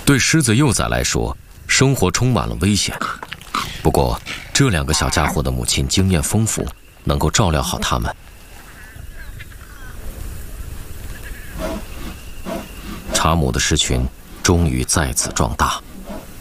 对狮子幼崽来说，生活充满了危险。不过，这2个小家伙的母亲经验丰富，能够照料好他们。查姆的狮群终于再次壮大。